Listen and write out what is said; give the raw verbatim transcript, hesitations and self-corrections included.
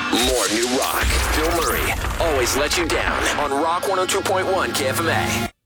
More new rock. Bill Murray always let you down on Rock one oh two point one K F M A.